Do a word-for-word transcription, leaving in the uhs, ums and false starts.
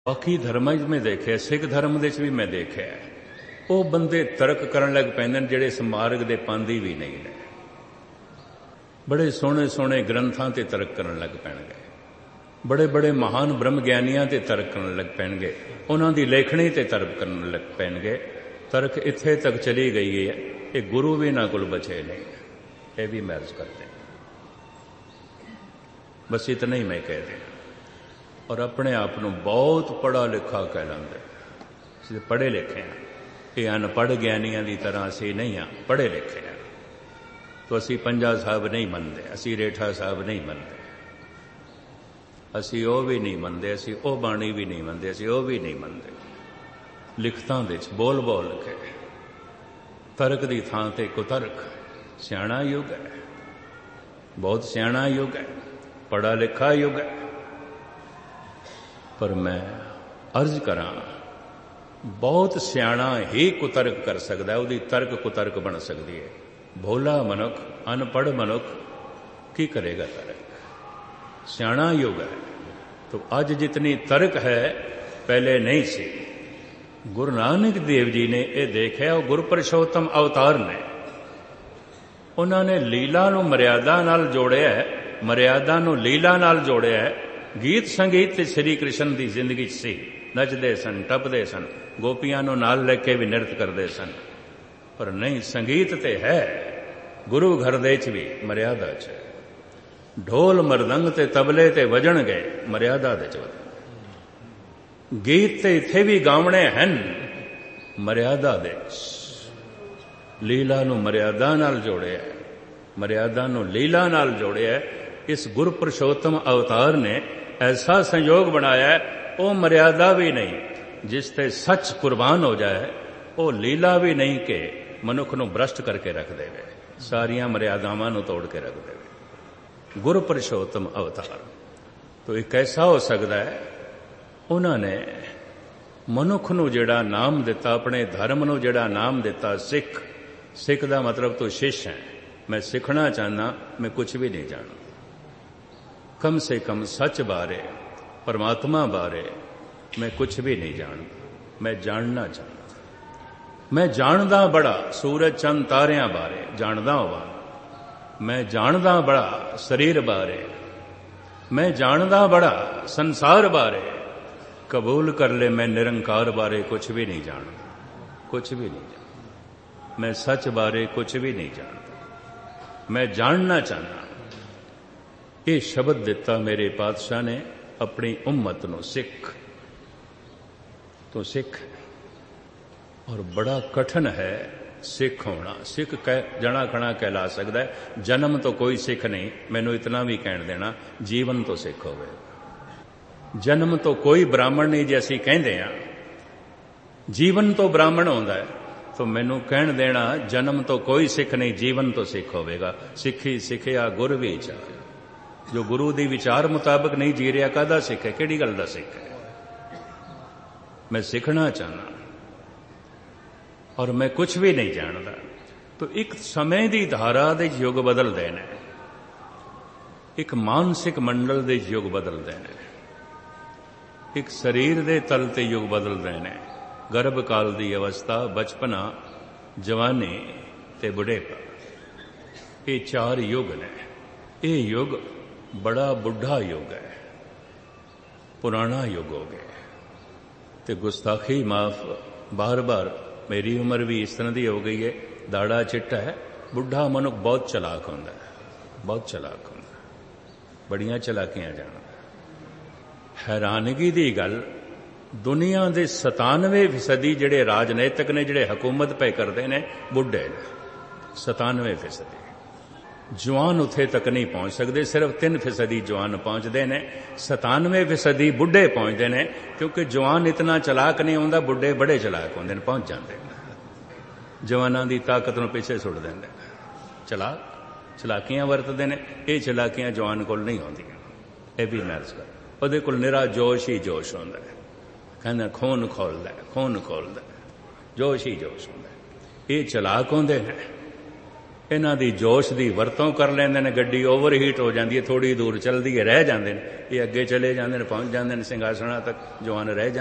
बाकी धर्मां च मैं देखे, सिख धर्म दे च भी मैं देखे, वो बंदे तर्क करन लग पैंदे ने जिहड़े इस मार्ग दे पांदी भी नहीं ने। बड़े सोहणे सोहणे ग्रंथां ते तर्क करन लग पैणगे, बड़े बड़े महान ब्रह्म ज्ञानियां ते तर्क करन लग पैणगे, उन्हां दी लेखणी ते तर्क करन लग पैणगे। तर्क इत्थे तक चली गई है, ये गुरु भी इन्हां कोल बचे नहीं, ये भी महज करते। बस इतना ही मैं कह दें। और अपने आप को बहुत पढ़ा लिखा कह लेंगे, पढ़े लिखे हैं। ये अनपढ़ ज्ञानियों की तरह असी नहीं हाँ, पढ़े लिखे हैं। तो असी पंजा साहब नहीं मनते, असी रेठा साहब नहीं मनते, असी वो भी नहीं मनते, असी वो बाणी भी नहीं मनते, असी वो भी नहीं मनते। लिखतां दे बोल बोल के तर्क की थां ते कुतर्क। सियाणा युग है, बहुत सियाणा युग है, पढ़ा लिखा युग है। पर मैं अर्ज करा, बहुत सियाणा ही कुतर्क कर सकता है, उसकी तर्क कुतर्क बन सकती है। भोला मनुख, अनपढ़ मनुख की करेगा तर्क? सियाणा युग है। तो आज जितनी तर्क है पहले नहीं सी। गुरु नानक देव जी ने यह देखा, और गुरु पुरुषोत्तम अवतार ने उन्होंने लीला नूं मर्यादा नाल जोड़िया है, मर्यादा नूं लीला नाल जोड़िया है। गीत संगीत ते श्री कृष्ण की जिंदगी सी, नचदे सन, टपदे सन, गोपियां नूं नाल लेके भी नृत्य करते सन। पर नहीं, संगीत ते है गुरु घर दे च भी मर्यादा च। ढोल मरदंग ते तबले ते वजन गए, मर्यादा दे च वजन। गीत ते इत्थे भी गावणे हन, मर्यादा दे च। लीला नूं मर्यादा नाल जोड़िया, मर्यादा नूं लीला नाल जोड़िया। इस गुरु पुरुषोत्तम अवतार ने ऐसा संयोग बनाया है, वो मर्यादा भी नहीं जिसते सच कुर्बान हो जाए, वो लीला भी नहीं कि मनुख नूं भ्रष्ट करके रख देवे, सारियां मर्यादावां नूं तोड़ के रख देवे। गुरु पुरुषोत्तम अवतार तो एक ऐसा हो सकता है, उन्होंने मनुख नूं जिहड़ा नाम दिता, अपने धर्म नूं जिहड़ा नाम दिता सिख। सिख दा मतलब तो शिष्य है। मैं सिखना चाहना, मैं कुछ भी नहीं जानता, कम से कम सच बारे, परमात्मा बारे मैं कुछ भी नहीं जानता। मैं जानना चाहता। मैं जानदा बड़ा सूरज चंद तारियां बारे जानदा होवां, मैं जानदा बड़ा शरीर बारे, मैं जानदा बड़ा संसार बारे। कबूल कर ले मैं निरंकार बारे कुछ भी नहीं जानता, कुछ भी नहीं जानता। मैं सच बारे कुछ भी नहीं जानता, मैं जानना चाहना। ये शब्द दिता मेरे पातशाह ने अपनी उम्मत नूं, सिख तो सिख। और बड़ा कठिन है सिख होना। सिख कह जना खना कहला सकता है। जन्म तो कोई सिख नहीं, मैनू इतना भी कहण देना, जीवन तो सिख होवे। जन्म तो कोई ब्राह्मण नहीं, जे असीं कहंदे आ जीवन तो ब्राह्मण होंदा है, तो मैनू कहण देना जन्म तो कोई सिख नहीं, जीवन तो सिख होवेगा। सिखी सिखिया गुर विचार। जो गुरु दी विचार मुताबिक नहीं जी रहा, कादा सिख है? किहड़ी गल दा सिख है? मैं सिखना चाहना और मैं कुछ भी नहीं जानता। तो एक समय की धारा दे युग बदलते हैं, एक मानसिक मंडल दे युग बदलते हैं, एक शरीर दे तल ते युग बदलते हैं। गर्भ काल की अवस्था, बचपना, जवानी ते बुढ़ेपा, ये चार युग ने। ये युग बड़ा बुढ़ा युग है, पुराना युग हो गया। ते गुस्ताखी माफ, बार बार मेरी उम्र भी इस तरह की हो गई है, दाड़ा चिट्टा है। बुढ़ा मनुख बहुत चलाक होंदा है, बहुत चलाक होंदा, बड़ियां चलाकियां जाना। हैरानगी दी गल, दुनिया के सतानवे फीसदी जिहड़े राजनीतिक ने, जिहड़े हुकूमत पे करते हैं, बुढ़े ने। सतानवे फीसदी जवान उत्थे तक नहीं पहुंच सकते, सिर्फ तीन फीसदी जवान पहुंचते हैं। सतानवे फीसदी बुढ़े पहुंचते हैं, क्योंकि जवान इतना चलाक नहीं होंदा, बुढ़े बड़े चलाक होंदे ने, पहुंच जाते हैं। जवानों की ताकत नूं पिछे सुट देंदे, चलाक चलाकियां वरतते हैं। ये चलाकियां जवान कोल नहीं होंदियां, ये भी महज कर। उहदे कोल निरा जोश ही जोश होंदा है, कहंदा खून खोलदा है, खून खोलदा है, जोश ही जोश होंदा है। ये चलाक होंदे ने, इन्हां दी जोश दी वरतों कर लैंदे ने, गड्डी ओवरहीट हो जाती है, थोड़ी दूर चलदी है, रह जाते हैं, ये अगे चले जाते हैं, पहुंच जाते हैं सिंघासणा तक, जवान रह जाते